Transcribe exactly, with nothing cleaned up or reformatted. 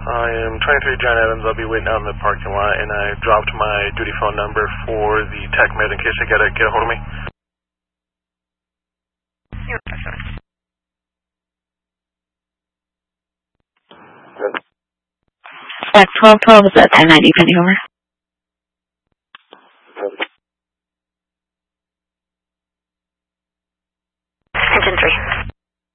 I am twenty-three John Evans. I'll be waiting out in the parking lot, and I dropped my duty phone number for the tech med in case they gotta get a hold of me. Back twelve twelve, is that ten ninety pending over?